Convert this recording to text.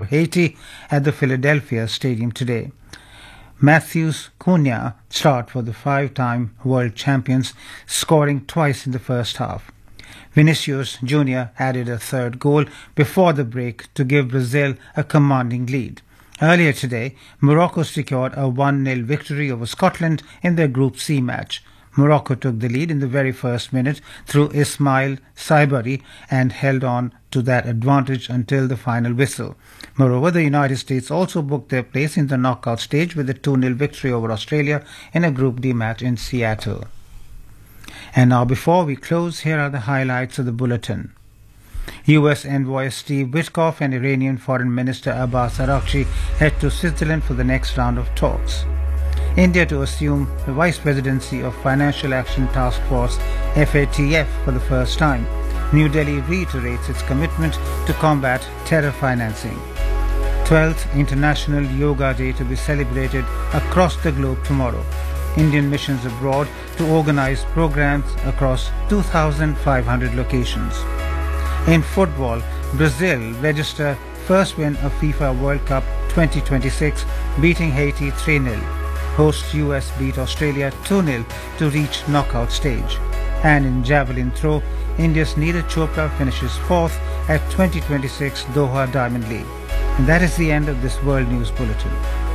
Haiti at the Philadelphia Stadium today. Matheus Cunha starred for the five-time world champions, scoring twice in the first half. Vinicius Jr. added a third goal before the break to give Brazil a commanding lead. Earlier today, Morocco secured a 1-0 victory over Scotland in their Group C match. Morocco took the lead in the very first minute through Ismail Saibari and held on to that advantage until the final whistle. Moreover, the United States also booked their place in the knockout stage with a 2-0 victory over Australia in a Group D match in Seattle. And now, before we close, here are the highlights of the bulletin. U.S. envoy Steve Witkoff and Iranian Foreign Minister Abbas Araghchi head to Switzerland for the next round of talks. India to assume the Vice Presidency of Financial Action Task Force FATF for the first time. New Delhi reiterates its commitment to combat terror financing. 12th International Yoga Day to be celebrated across the globe tomorrow. Indian missions abroad to organize programs across 2,500 locations. In football, Brazil register first win of FIFA World Cup 2026, beating Haiti 3-0. Hosts US beat Australia 2-0 to reach knockout stage. And in javelin throw, India's Neeraj Chopra finishes fourth at 2026 Doha Diamond League. And that is the end of this World News Bulletin.